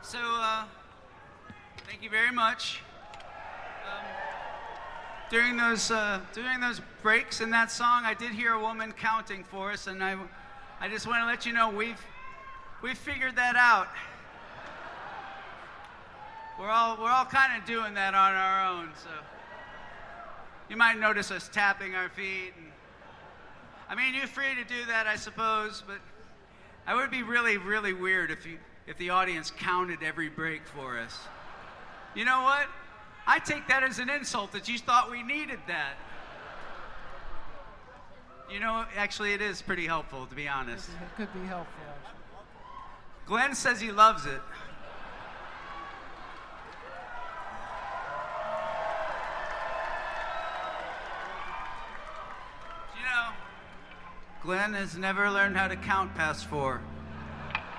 Thank you very much. During those breaks in that song, I did hear a woman counting for us, and I just want to let you know we've figured that out. We're all kind of doing that on our own, so you might notice us tapping our feet. You're free to do that, I suppose, but it would be really, really weird if the audience counted every break for us. You know what? I take that as an insult that you thought we needed that. Actually, it is pretty helpful, to be honest. It could be helpful, actually. Glenn says he loves it. Glenn has never learned how to count past 4.